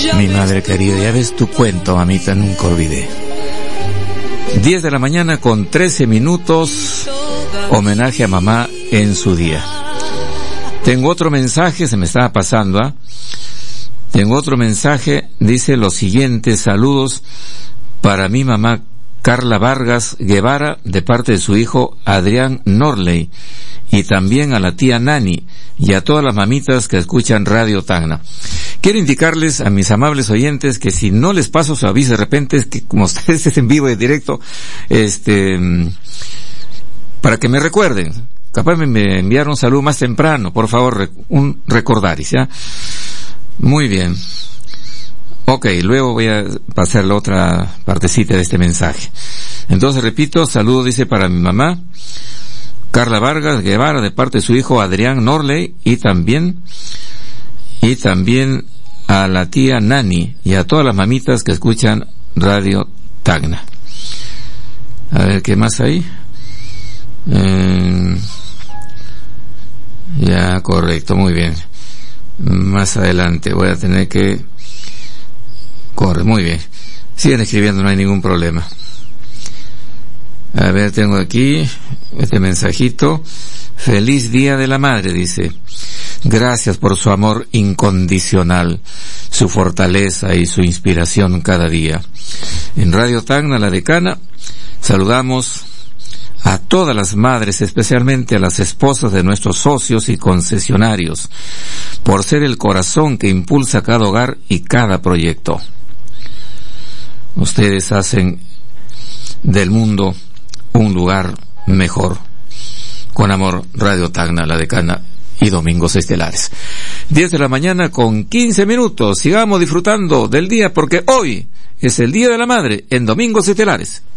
Mi madre querida, ya ves tu cuento, mamita, nunca olvidé. 10 de la mañana con 13 minutos, homenaje a mamá en su día. Tengo otro mensaje, se me estaba pasando, Tengo otro mensaje, dice lo siguiente: saludos para mi mamá Carla Vargas Guevara, de parte de su hijo Adrián Norley, y también a la tía Nani, y a todas las mamitas que escuchan Radio Tacna. Quiero indicarles a mis amables oyentes que si no les paso su aviso de repente, es que como ustedes es en vivo y directo, para que me recuerden, capaz me enviaron un saludo más temprano, por favor, un recordaris, ¿ya? Muy bien. Ok, luego voy a pasar la otra partecita de este mensaje. Entonces, repito, saludo, dice, para mi mamá Carla Vargas Guevara, de parte de su hijo Adrián Norley, y también a la tía Nani y a todas las mamitas que escuchan Radio Tacna. A ver, ¿qué más hay? Ya, correcto, muy bien. Más adelante voy a tener que... Corre, muy bien. Siguen escribiendo, no hay ningún problema. A ver, tengo aquí este mensajito. Feliz Día de la Madre, dice. Gracias por su amor incondicional, su fortaleza y su inspiración cada día. En Radio Tacna, La Decana, saludamos a todas las madres, especialmente a las esposas de nuestros socios y concesionarios, por ser el corazón que impulsa cada hogar y cada proyecto. Ustedes hacen del mundo un lugar mejor. Con amor, Radio Tacna, La Decana y Domingos Estelares. 10 de la mañana con 15 minutos. Sigamos disfrutando del día, porque hoy es el Día de la Madre en Domingos Estelares.